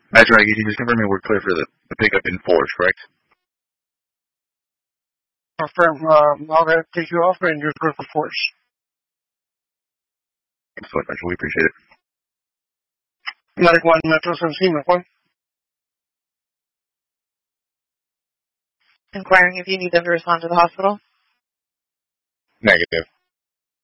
That's right. You just confirmed we're clear for the pickup in Forge, correct? Confirm. I'll take you off and you're clear for Forge. Excellent, Marshal. We appreciate it. Medic 1, Metro 17, Medic 1. Inquiring if you need them to respond to the hospital. Negative.